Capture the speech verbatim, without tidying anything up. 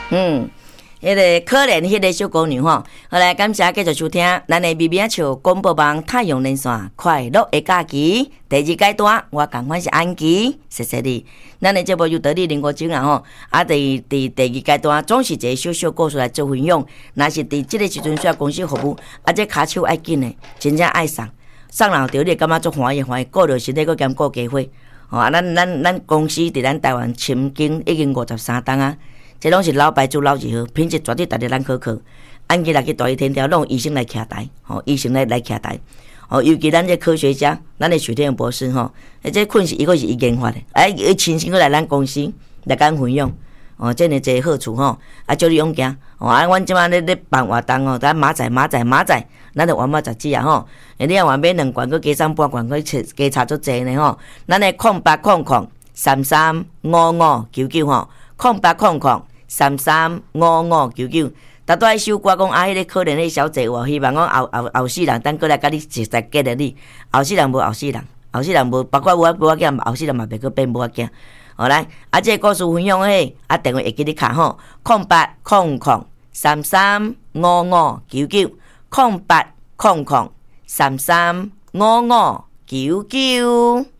嗯。迄个可怜迄个小姑娘吼，好来感谢继续收听咱的咪咪笑广播网太阳连线快乐的假期第二阶段，我共款是安琪，谢谢你。咱的节目有道理零五钟啊吼，啊第第第二阶段总是一个小小故事来做分享，若是伫即个时阵需要公司服务，啊这骹手爱紧的，真正爱送，送人着你感觉足欢喜欢喜，顾着身体，搁兼顾家伙。吼啊，咱咱咱公司伫咱台湾深耕已经五十三档啊。这拢是老牌子老字号，品质绝对值得咱可靠。按期来去大医天条，拢有医生来徛台，吼，医生来来徛台，吼，尤其咱这科学家，咱的许天博士吼，而这困是伊个是伊研发的，哎，伊亲身过来咱公司来跟分享，哦，这呢一个好处吼，啊，叫你勇行，哦，啊，阮即马咧咧办活动哦，咱马仔马仔马仔，咱着完马杂志啊吼，你若话买两罐，佮加上半罐，佮加差足济呢吼，咱的空八空空三三五五九九吼。空八空空三三五五九九，逐多一首歌讲啊，迄、那个可怜的小姐哦，希望讲后后后世人等过来甲你实在结了你，后世人无后世人，后世人无，包括我无仔囝，后世人嘛袂去变无仔囝。好来，啊，这个故事分享嘿，啊，电话会记你卡吼，空八空空三三五五九九，空八空空三三五五九九。